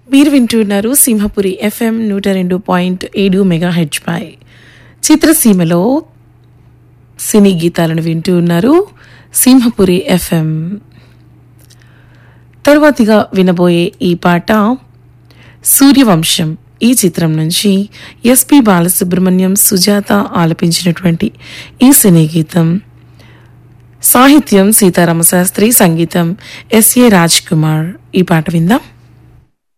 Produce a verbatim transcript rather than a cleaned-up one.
మీరు వింటున్నారు సింహపురి ఎఫ్ఎం నూట రెండు పాయింట్ ఏడు మెగా హెచ్ పై చిత్రసీమలో సినీ గీతాలను వింటూ ఉన్నారు సింహపురి ఎఫ్ఎం. తరువాతిగా వినబోయే ఈ పాట సూర్యవంశం ఈ చిత్రం నుంచి ఎస్పి బాలసుబ్రహ్మణ్యం, సుజాత ఆలపించినటువంటి ఈ సినీ గీతం. సాహిత్యం సీతారామ శాస్త్రి, సంగీతం ఎస్ఏ రాజ్ కుమార్. ఈ పాట విందాం.